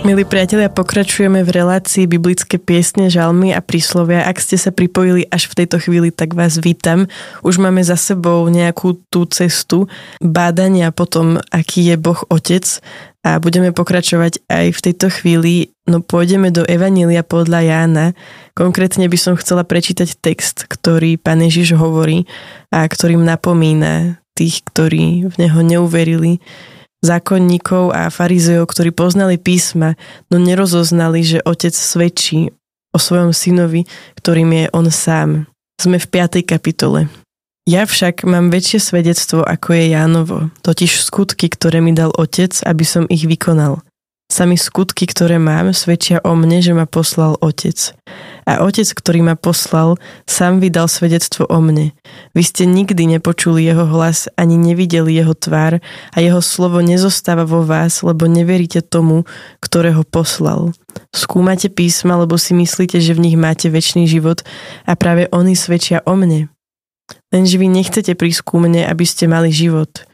Milí priatelia, pokračujeme v relácii biblické piesne, žalmy a príslovia. Ak ste sa pripojili až v tejto chvíli, tak vás vítam. Už máme za sebou nejakú tú cestu bádania po tom, aký je Boh Otec a budeme pokračovať aj v tejto chvíli. No pôjdeme do Evanjelia podľa Jána. Konkrétne by som chcela prečítať text, ktorý Pán Ježiš hovorí a ktorým napomína tých, ktorí v Neho neuverili, zákonníkov a farizejov, ktorí poznali písma, no nerozoznali, že Otec svedčí o svojom synovi, ktorým je on sám. Sme v 5. kapitole. Ja však mám väčšie svedectvo, ako je Jánovo, totiž skutky, ktoré mi dal Otec, aby som ich vykonal. Sami skutky, ktoré mám, svedčia o mne, že ma poslal Otec. A Otec, ktorý ma poslal, sám vydal svedectvo o mne. Vy ste nikdy nepočuli jeho hlas, ani nevideli jeho tvár a jeho slovo nezostáva vo vás, lebo neveríte tomu, ktorého poslal. Skúmate písma, lebo si myslíte, že v nich máte večný život a práve oni svedčia o mne. Lenže vy nechcete prísť ku mne, aby ste mali život.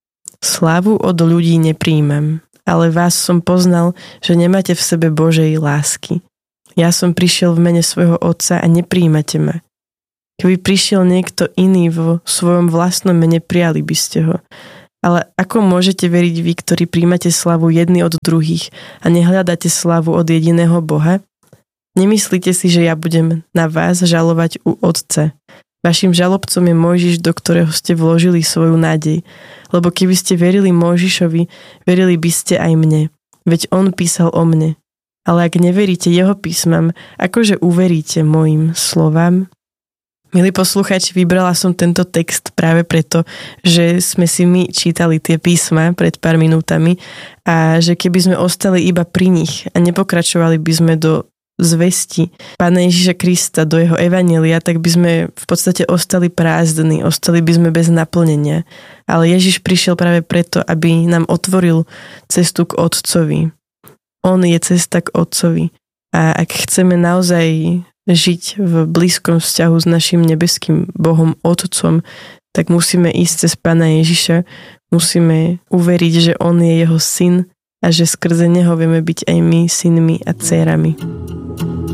Slávu od ľudí nepríjmam, ale vás som poznal, že nemáte v sebe Božej lásky. Ja som prišiel v mene svojho Otca a nepríjmate ma. Keby prišiel niekto iný vo svojom vlastnom mene, prijali by ste ho. Ale ako môžete veriť vy, ktorí príjmate slavu jedni od druhých a nehľadáte slavu od jediného Boha? Nemyslíte si, že ja budem na vás žalovať u Otca. Vašim žalobcom je Mojžiš, do ktorého ste vložili svoju nádej. Lebo keby ste verili Mojžišovi, verili by ste aj mne. Veď on písal o mne. Ale ak neveríte jeho písmam, akože uveríte mojim slovám? Milí poslucháči, vybrala som tento text práve preto, že sme si my čítali tie písma pred pár minútami a že keby sme ostali iba pri nich a nepokračovali by sme do zvesti Pána Ježiša Krista, do jeho evanjelia, tak by sme v podstate ostali prázdni, ostali by sme bez naplnenia. Ale Ježiš prišiel práve preto, aby nám otvoril cestu k Otcovi. On je cesta k Otcovi. A ak chceme naozaj žiť v blízkom vzťahu s našim nebeským Bohom Otcom, tak musíme ísť cez Pána Ježiša, musíme uveriť, že on je jeho syn a že skrze neho vieme byť aj my synmi a dcérami.